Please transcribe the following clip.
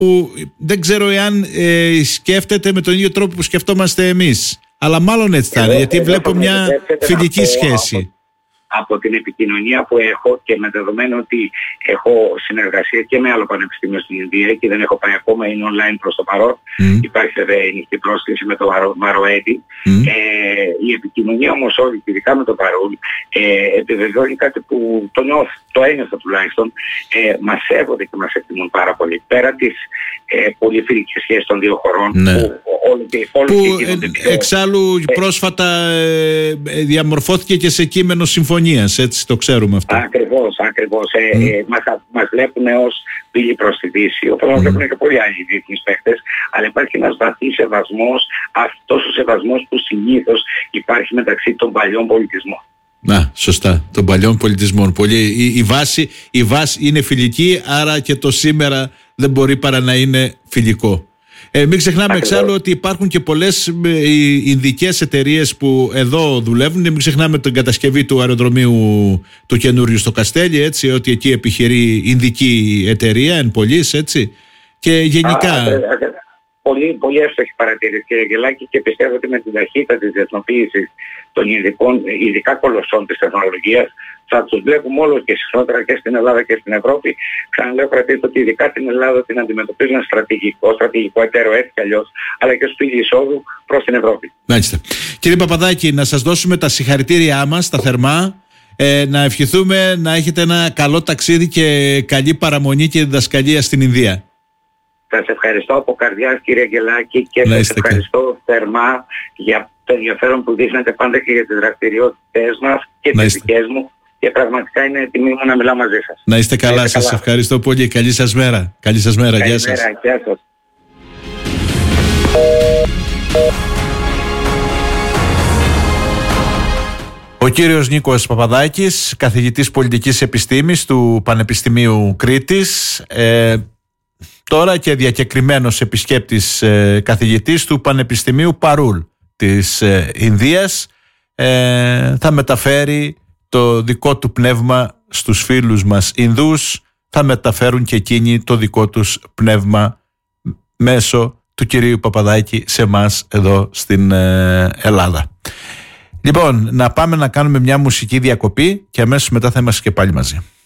που δεν ξέρω εάν σκέφτεται με τον ίδιο τρόπο που σκεφτόμαστε εμείς. Αλλά μάλλον έτσι θα είναι, γιατί βλέπω μια φιλική σχέση. Από την επικοινωνία που έχω και με δεδομένο ότι έχω συνεργασία και με άλλο πανεπιστήμιο στην Ινδία και δεν έχω πάει ακόμα, είναι online προς το παρόν. Υπάρχει βέβαια η πρόσκληση με το Μαροέτη. Η επικοινωνία όμως όλη, ειδικά με το Παρούλ, επιβεβαιώνει κάτι που το ένιωθα τουλάχιστον. Μας σέβονται και μας εκτιμούν πάρα πολύ. Πέρα τις πολύ φιλικές σχέσεις των δύο χωρών, που εξάλλου πρόσφατα διαμορφώθηκε και σε κείμενο συμφωνίας, έτσι το ξέρουμε αυτό. Ακριβώς. Μας βλέπουν ως πύλη προς τη Δύση, όπως μας βλέπουν και πολλοί άλλοι διεθνείς παίκτες, αλλά υπάρχει ένας βαθύς σεβασμός, αυτός ο σεβασμός που συνήθως υπάρχει μεταξύ των παλιών πολιτισμών. Να, σωστά, των παλιών πολιτισμών. Η βάση είναι φιλική, άρα και το σήμερα δεν μπορεί παρά να είναι φιλικό. Μην ξεχνάμε εξάλλου ότι υπάρχουν και πολλές ινδικές εταιρείες που εδώ δουλεύουν. Μην ξεχνάμε την κατασκευή του αεροδρομίου του καινούριου στο Καστέλι, έτσι, ότι εκεί επιχειρεί ινδική εταιρεία εν πολλής, έτσι. Και γενικά... Πολύ εύστοχη παρατήρηση, κύριε Γελάκη, και πιστεύω ότι με την ταχύτητα της διεθνοποίησης των ειδικών, ειδικά κολοσσών της τεχνολογίας, θα τους βλέπουμε όλο και συχνότερα και στην Ελλάδα και στην Ευρώπη. Ξαναλέω, κρατήστε ότι ειδικά την Ελλάδα την αντιμετωπίζουν στρατηγικό εταίρο, έτσι κι αλλιώς, αλλά και στο ίδιο εισόδου προς την Ευρώπη. Μάλιστα. Κύριε Παπαδάκη, να σας δώσουμε τα συγχαρητήριά μας, τα θερμά. Να ευχηθούμε να έχετε ένα καλό ταξίδι και καλή παραμονή και διδασκαλία στην Ινδία. Σας ευχαριστώ από καρδιάς, κύριε Αγγελάκη, και σας ευχαριστώ θερμά για το ενδιαφέρον που δείχνετε πάντα και για τις δραστηριότητες μας και τις δικές μου, και πραγματικά είναι τιμή μου να μιλάω μαζί σας. Να είστε καλά, σας ευχαριστώ πολύ. Καλή σας μέρα. Καλή σας μέρα. Γεια σας. Γεια σας. Ο κύριος Νίκος Παπαδάκης, καθηγητής πολιτικής επιστήμης του Πανεπιστημίου Κρήτης, τώρα και διακεκριμένος επισκέπτης καθηγητής του Πανεπιστημίου Παρούλ της Ινδίας, θα μεταφέρει το δικό του πνεύμα στους φίλους μας Ινδούς, θα μεταφέρουν και εκείνοι το δικό τους πνεύμα μέσω του κυρίου Παπαδάκη σε εμάς εδώ στην Ελλάδα. Λοιπόν, να πάμε να κάνουμε μια μουσική διακοπή και αμέσως μετά θα είμαστε και πάλι μαζί.